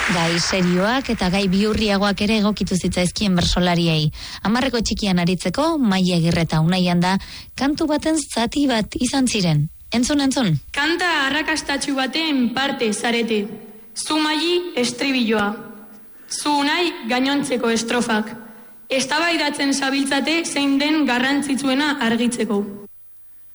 Gai serioak eta gai bihurriagoak ere egokitu zitzaizkien bersolariei. Hamarreko txikian aritzeko Maia Agirreta Unaian da kantu baten zati bat izan ziren. Entzun. Kanta arrakastatxu baten parte zarete. Zu Maili estribilloa. Zu Unai gainontzeko estrofak. Eztabaidatzen zabiltzate zein den garrantzitsuena argitzeko.